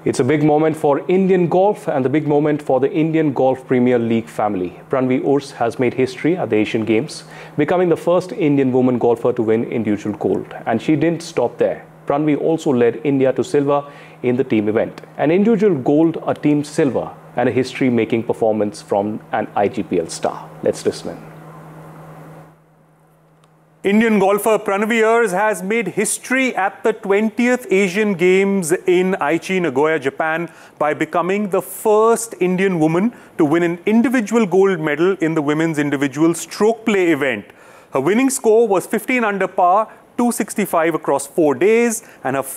It's a big moment for Indian golf and the big moment for the Indian Golf Premier League family. Pranvi Urs has made history at the Asian Games, becoming the first Indian woman golfer to win individual gold. And she didn't stop there. Pranvi also led India to silver in the team event. An individual gold, a team silver, and a history-making performance from an IGPL star. Let's listen in. Indian golfer Pranvi Urs has made history at the 20th Asian Games in Aichi, Nagoya, Japan by becoming the first Indian woman to win an individual gold medal in the women's individual stroke play event. Her winning score was 15 under par, 265 across 4 days, and her